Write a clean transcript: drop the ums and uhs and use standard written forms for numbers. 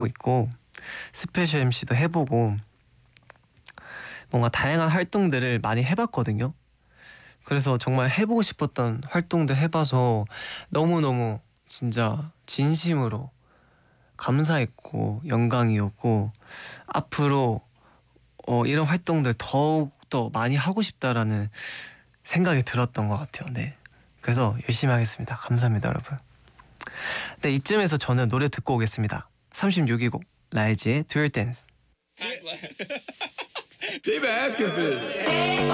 있고 스페셜 MC도 해보고 뭔가 다양한 활동들을 많이 해봤거든요. 그래서 정말 해보고 싶었던 활동들 해봐서 너무너무 진짜 진심으로 감사했고 영광이었고 앞으로 이런 활동들 더욱더 많이 하고 싶다라는 생각이 들었던 것 같아요. 네. 그래서 열심히 하겠습니다. 감사합니다, 여러분. 네, 이쯤에서 저는 노래 듣고 오겠습니다. 36위 곡 라이즈의 Do Your Dance. They've been asking for this.